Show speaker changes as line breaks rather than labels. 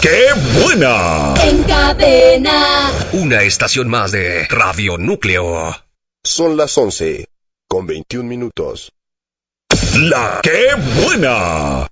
¡Qué buena!
En Cadena.
Una estación más de Radio Núcleo.
Son las 11:21.
¡La Qué buena!